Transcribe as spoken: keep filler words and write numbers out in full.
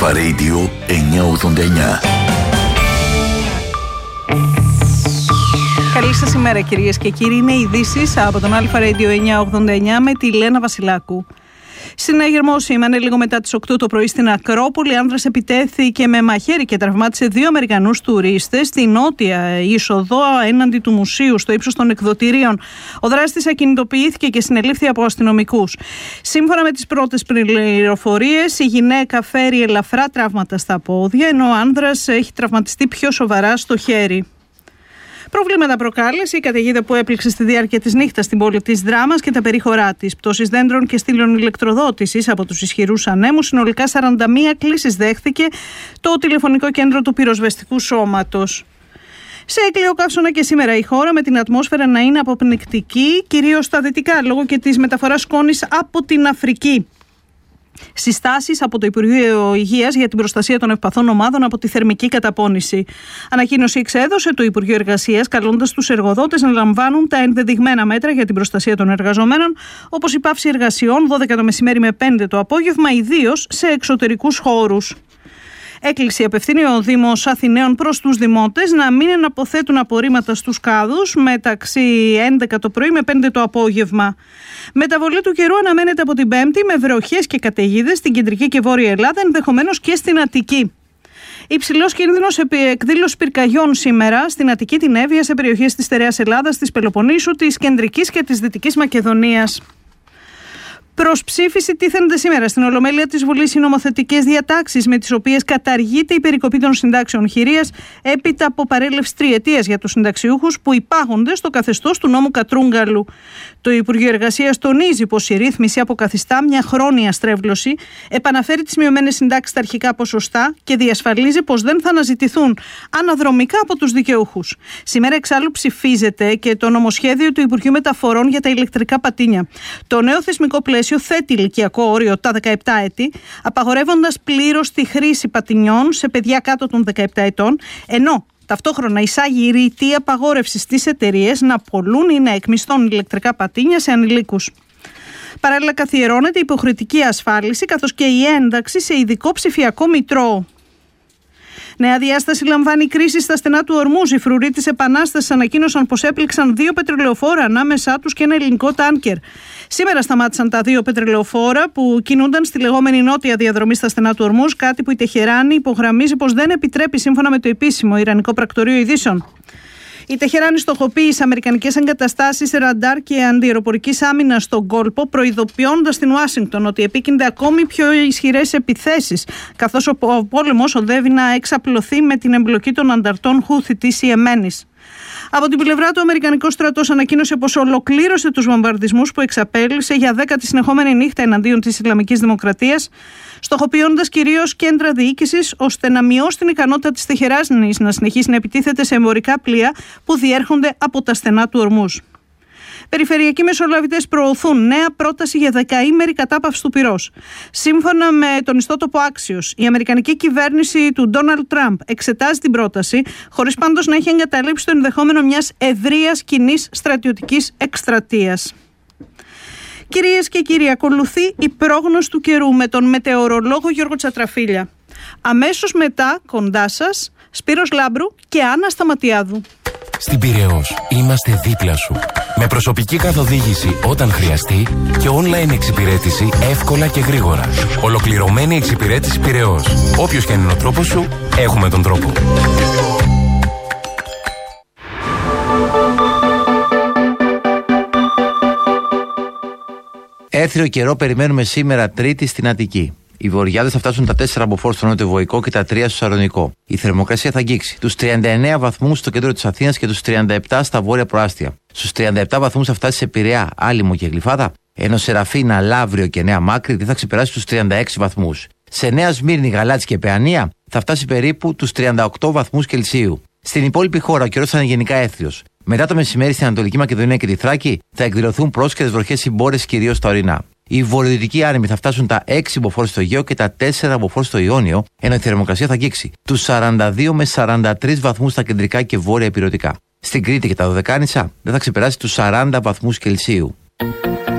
Αλφα Radio εννιακόσια ογδόντα εννιά. Καλή σας ημέρα κυρίες και κύριοι. Είναι ειδήσεις από τον Αλφα Radio εννιακόσια ογδόντα εννιά με τη Λένα Βασιλάκου. Στην Αγερμό σήμανε λίγο μετά τις οκτώ το πρωί στην Ακρόπολη. Άνδρας επιτέθηκε με μαχαίρι και τραυμάτισε δύο Αμερικανούς τουρίστες στη νότια είσοδο έναντι του μουσείου στο ύψος των εκδοτηρίων. Ο δράστης ακινητοποιήθηκε και συνελήφθη από αστυνομικούς. Σύμφωνα με τις πρώτες πληροφορίες, η γυναίκα φέρει ελαφρά τραύματα στα πόδια, ενώ ο άνδρας έχει τραυματιστεί πιο σοβαρά στο χέρι. Προβλήματα προκάλεσε η καταιγίδα που έπληξε στη διάρκεια της νύχτας στην πόλη της Δράμας και τα περίχωρά της. Πτώσεις δέντρων και στήλων ηλεκτροδότησης από τους ισχυρούς ανέμους. Συνολικά σαράντα μία κλήσεις δέχθηκε το τηλεφωνικό κέντρο του πυροσβεστικού σώματος. Σε έκλειο καύσωνα και σήμερα η χώρα, με την ατμόσφαιρα να είναι αποπνικτική, κυρίως στα δυτικά, λόγω και της μεταφοράς σκόνης από την Αφρική. Συστάσεις από το Υπουργείο Υγείας για την προστασία των ευπαθών ομάδων από τη θερμική καταπώνηση. Ανακοίνωση εξέδωσε το Υπουργείο Εργασίας, καλώντας τους εργοδότες να λαμβάνουν τα ενδεδειγμένα μέτρα για την προστασία των εργαζομένων, όπως η πάυση εργασιών δώδεκα το μεσημέρι με πέντε το απόγευμα, ιδίως σε εξωτερικούς χώρους. Έκκληση απευθύνει ο Δήμος Αθηναίων προς τους δημότες να μην εναποθέτουν απορρίμματα στους κάδους μεταξύ έντεκα το πρωί με πέντε το απόγευμα. Μεταβολή του καιρού αναμένεται από την Πέμπτη με βροχές και καταιγίδες στην κεντρική και βόρεια Ελλάδα, ενδεχομένως και στην Αττική. Υψηλός κίνδυνος επί εκδήλωση πυρκαγιών σήμερα στην Αττική, την Εύβοια, σε περιοχές της Στερεάς Ελλάδας, της Πελοποννήσου, της Κεντρικής και της Δυτικής Μακεδονίας. Προς ψήφιση τίθενται σήμερα στην Ολομέλεια της Βουλής οι νομοθετικές διατάξεις με τις οποίες καταργείται η περικοπή των συντάξεων χειρίας έπειτα από παρέλευση τριετίας για τους συνταξιούχους που υπάγονται στο καθεστώς του νόμου Κατρούγκαλου. Το Υπουργείο Εργασίας τονίζει πως η ρύθμιση αποκαθιστά μια χρόνια στρέβλωση, επαναφέρει τις μειωμένες συντάξεις στα αρχικά ποσοστά και διασφαλίζει πως δεν θα αναζητηθούν αναδρομικά από τους δικαιούχους. Σήμερα εξάλλου ψηφίζεται και το νομοσχέδιο του Υπουργείου Μεταφορών για τα ηλεκτρικά πατίνια. Το νέο θεσμικό πλαίσιο θέτει ηλικιακό όριο τα δεκαεπτά έτη, απαγορεύοντας πλήρως τη χρήση πατινιών σε παιδιά κάτω των δεκαεπτά ετών, ενώ ταυτόχρονα εισάγει ρητή απαγόρευση στις εταιρείες να πωλούν ή να εκμισθώνουν ηλεκτρικά πατίνια σε ανηλίκους. Παράλληλα, καθιερώνεται η υποχρεωτική ασφάλιση καθώς και η ένταξη σε ειδικό ψηφιακό μητρό. Νέα διάσταση λαμβάνει η κρίση στα στενά του Ορμούζ. Οι φρουροί της Επανάστασης ανακοίνωσαν πως έπληξαν δύο πετρελαιοφόρα ανάμεσά τους και ένα ελληνικό τάνκερ. Σήμερα σταμάτησαν τα δύο πετρελαιοφόρα που κινούνταν στη λεγόμενη νότια διαδρομή στα στενά του Ορμούζ, κάτι που η Τεχεράνη υπογραμμίζει πως δεν επιτρέπει σύμφωνα με το επίσημο Ιρανικό Πρακτορείο Ειδήσεων. Η Τεχεράνη στοχοποίησε αμερικανικές εγκαταστάσεις ραντάρ και αντιεροπορικής άμυνας στον κόλπο, προειδοποιώντας την Ουάσιγκτον ότι επίκυνται ακόμη πιο ισχυρές επιθέσεις, καθώς ο πόλεμος οδεύει να εξαπλωθεί με την εμπλοκή των ανταρτών Χούθη της Ιεμένης. Από την πλευρά του, ο Αμερικανικός στρατός ανακοίνωσε πως ολοκλήρωσε τους βομβαρδισμούς που εξαπέλυσε για δέκατη συνεχόμενη νύχτα εναντίον της Ισλαμικής Δημοκρατίας, στοχοποιώντας κυρίως κέντρα διοίκησης ώστε να μειώσει την ικανότητα της Τεχεράνης να συνεχίσει να επιτίθεται σε εμπορικά πλοία που διέρχονται από τα στενά του Ορμούζ. Περιφερειακοί μεσολαβητές προωθούν νέα πρόταση για δεκαήμερη κατάπαυση του πυρός. Σύμφωνα με τον ιστότοπο Axios, η αμερικανική κυβέρνηση του Ντόναλντ Τραμπ εξετάζει την πρόταση, χωρίς πάντως να έχει εγκαταλείψει το ενδεχόμενο μιας ευρείας κοινής στρατιωτικής εκστρατείας. Κυρίες και κύριοι, ακολουθεί η πρόγνωση του καιρού με τον μετεωρολόγο Γιώργο Τσατραφίλια. Αμέσως μετά, κοντά σας, Σπύρος Λάμπρου και Άννα Σταματιάδου. Στην Πειραιώς είμαστε δίπλα σου. Με προσωπική καθοδήγηση όταν χρειαστεί και online εξυπηρέτηση εύκολα και γρήγορα. Ολοκληρωμένη εξυπηρέτηση Πειραιώς. Όποιος και αν είναι ο τρόπος σου, έχουμε τον τρόπο. Έθριο καιρό περιμένουμε σήμερα Τρίτη στην Αττική. Οι βοριάδες θα φτάσουν τα τέσσερα μποφόρ στο νότιο-βοϊκό και τα τρία στο Σαλονικό. Η θερμοκρασία θα αγγίξει τους τριάντα εννέα βαθμούς στο κέντρο της Αθήνας και τους τριάντα επτά στα βόρεια προάστια. Στους τριάντα επτά βαθμούς θα φτάσει σε Πειραιά, Άλυμο και Γλυφάδα, ενώ Σεραφίνα, Λαύριο και Νέα Μάκρη δεν θα ξεπεράσει τους τριάντα έξι βαθμούς. Σε Νέα Σμύρνη, Γαλάτσι και Παιανία θα φτάσει περίπου τους τριάντα οκτώ βαθμούς Κελσίου. Στην υπόλοιπη χώρα ο καιρός θα είναι γενικά έθριος. Μετά το μεσημέρι στην Ανατολική Μακεδονία και τη Θράκη θα εκδηλωθούν πρόσκαιρες βροχές συμπόρες κυρίως στα ορεινά. Οι βορειοδυτικοί άνεμοι θα φτάσουν τα έξι μποφόρ στο Αιγαίο και τα τέσσερα μποφόρ στο Ιόνιο, ενώ η θερμοκρασία θα αγγίξει τους σαράντα δύο με σαράντα τρεις βαθμούς στα κεντρικά και βόρεια ηπειρωτικά. Στην Κρήτη και τα Δωδεκάνησα δεν θα ξεπεράσει τους σαράντα βαθμούς Κελσίου.